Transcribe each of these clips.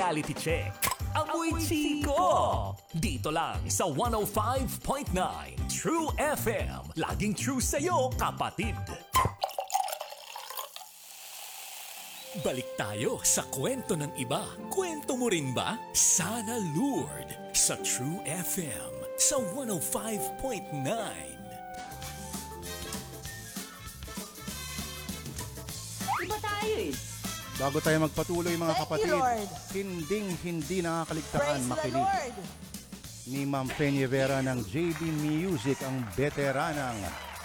reality check. Amoy Chico! Dito lang sa 105.9 True FM. Laging true sa'yo, kapatid. Balik tayo sa kwento ng iba. Kwento mo rin ba? Sana Lord sa True FM sa 105.9. Iba tayo eh. Bago tayo magpatuloy mga Thank kapatid, you, Lord. hindi nakakaligtaan Praise the makinig Lord. ni Ma'am Peñavera ng JB Music, ang veteranang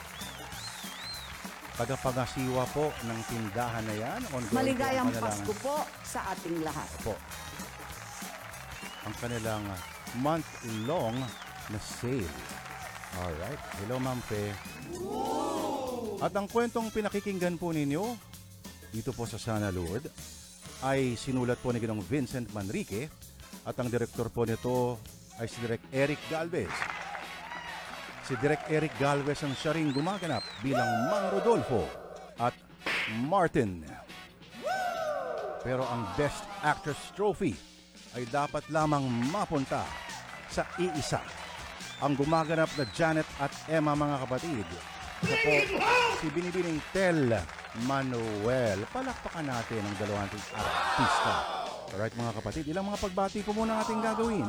tagapagasiwa po ng tindahan na yan. Maligayang Pasko po sa ating lahat. Po. Ang kanilang month-long na sale. Alright. Hello, Ma'am Pe. At ang kwentong pinakikinggan po ninyo dito po sa Sana Lord ay sinulat po ni Ginong Vincent Manrique at ang direktor po nito ay si Direk Eric Galvez. Si Direk Eric Galvez ang siya ring gumaganap bilang Mang Rodolfo at Martin. Pero ang Best Actress Trophy ay dapat lamang mapunta sa iisa. Ang gumaganap na Janet at Emma, mga kapatid. Ito po si Binibining Tel Manuel. Palakpakan natin ang dalawang artista. Alright mga kapatid, ilang mga pagbati po muna ating gagawin.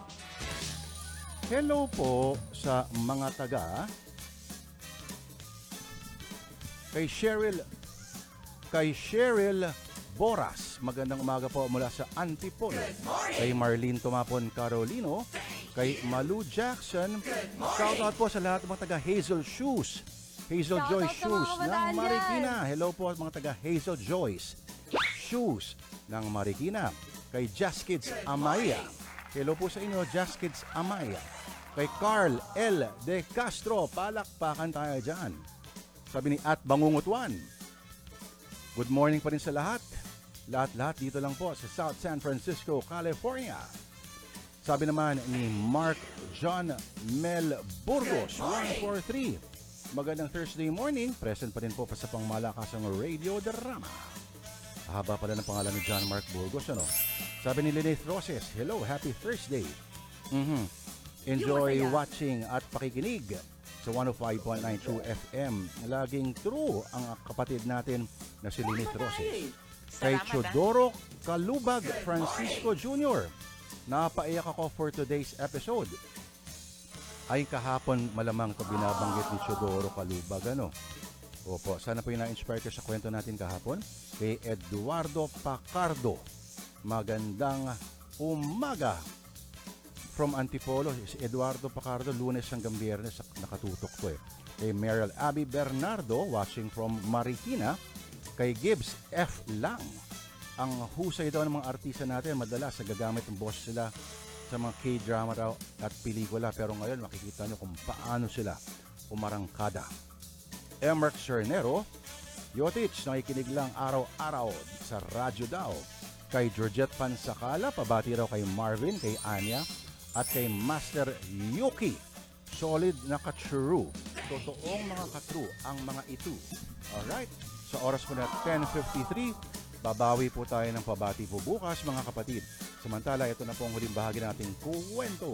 Hello po sa mga taga kay Cheryl Boras. Magandang umaga po mula sa Antipolo. Kay Marlene Tumapon Carolino, kay Malu Jackson. Shoutout po sa lahat ng mga taga Hazel Shoes. Hazel Shout Joyce out sa Shoes mga ng kabataan Marikina. Hello po mga taga Hazel Joyce Shoes ng Marikina. Kay Just Kids Amaya. Hello po sa inyo, Just Kids Amaya. Kay Carl L. De Castro. Palakpakan tayo dyan. Sabi ni At Bangungutuan. Good morning pa rin sa lahat. Lahat-lahat dito lang po sa South San Francisco, California. Sabi naman ni Mark John Mel Burgos, 143. Magandang Thursday morning. Present pa rin po sa pangmalakasang radio drama. Haba pala ng pangalan ni John Mark Burgos, ano? Sabi ni Lynette Roses, hello, happy Thursday. Enjoy watching at pakikinig sa 105.9 True FM. Laging true ang kapatid natin na si Lynette Roses. Kay Chodoro Kalubag Francisco Jr. Napaiyak ako for today's episode. Ay kahapon malamang ito binabanggit ni Chodoro Kalubag, ano? Opo, sana po yung na-inspire ka sa kwento natin kahapon. Kay Eduardo Pacardo. Magandang umaga from Antipolo. Si Eduardo Pacardo, Lunes hanggang Biyernes nakatutok to eh. Kay Meryl Abby Bernardo, watching from Marikina. Kay Gibbs F. Lang. Ang husay daw ng mga artista natin, madalas nagagamit ng boses sila sa mga K-drama raw at pelikula. Pero ngayon makikita nyo kung paano sila umarangkada. Emerk Cernero, Yotich, nakikinig lang araw-araw sa radyo daw. Kay Georgette Pansakala, pabati raw kay Marvin, kay Anya, at kay Master Yuki. Solid na ka-true. Totoong mga ka-true ang mga ito. Alright, sa oras po na 10:53, babawi po tayo ng pabati po bukas mga kapatid. Samantala, ito na po ang huling bahagi nating kwento.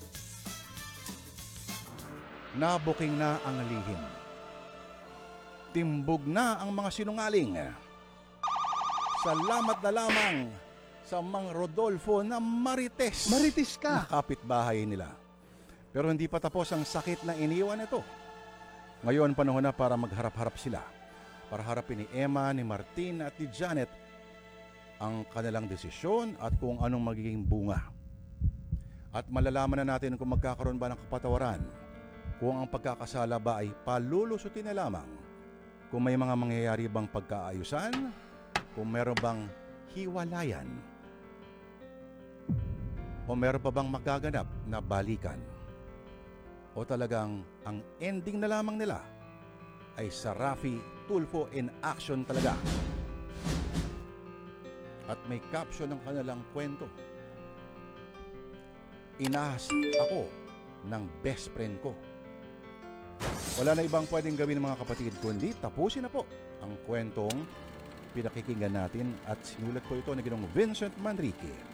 Nabuking na ang lihim. Timbog na ang mga sinungaling. Salamat na lamang sa Mang Rodolfo na Marites. Marites ka. Na kapitbahay nila. Pero hindi pa tapos ang sakit na iniwan ito. Ngayon panahon na para magharap-harap sila. Para harapin ni Emma, ni Martin at ni Janet ang kanilang desisyon at kung anong magiging bunga. At malalaman na natin kung magkakaroon ba ng kapatawaran, kung ang pagkakasala ba ay palulusutin na lamang, kung may mga mangyayari bang pagkaayusan, kung meron bang hiwalayan, o meron pa bang magaganap na balikan, o talagang ang ending na lamang nila ay sa Rafi Tulfo in action talaga. At may caption ng kanilang kwento. Inahas ako ng best friend ko. Wala na ibang pwedeng gawin mga kapatid kundi tapusin na po ang kwentong pinakikinggan natin at sinulat po ito ni Ginong Vincent Manrique.